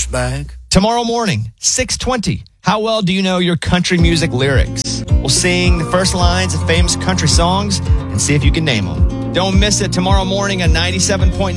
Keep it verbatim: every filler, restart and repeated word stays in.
douchebag. Tomorrow morning, six twenty. How well do you know your country music lyrics? We'll sing the first lines of famous country songs and see if you can name them. Don't miss it tomorrow morning on ninety-seven point nine.